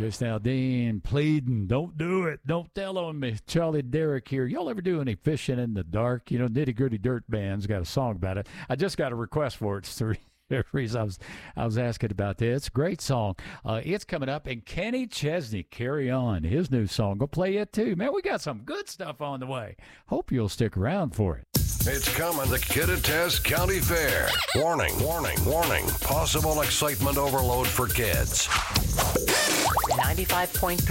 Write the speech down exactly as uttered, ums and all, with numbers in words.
Just now, Dean pleading, don't do it. Don't tell on me. Charlie Derrick here. Y'all ever do any fishing in the dark? You know, Nitty Gritty Dirt Band's got a song about it. I just got a request for it. It's the reason I was, I was asking about this. Great song. Uh, it's coming up. And Kenny Chesney, Carry On, his new song. Go play it too. Man, we got some good stuff on the way. Hope you'll stick around for it. It's coming to Kittitas County Fair. Warning, warning, warning. Possible excitement overload for kids. ninety-five point three